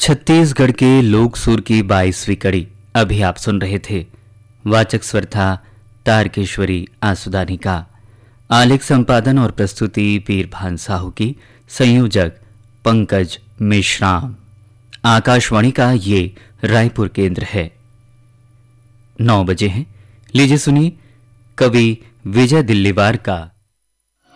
छत्तीसगढ़ के लोक सुर की 22वीं कड़ी अभी आप सुन रहे थे। वाचक स्वर था तारकेश्वरी आसुदानी का। आलेख संपादन और प्रस्तुति पीरभान साहू की। संयोजक पंकज मेश्राम। आकाशवाणी का ये रायपुर केंद्र है। 9 बजे हैं। लीजिए सुनिए कवि विजय दिल्लीवार का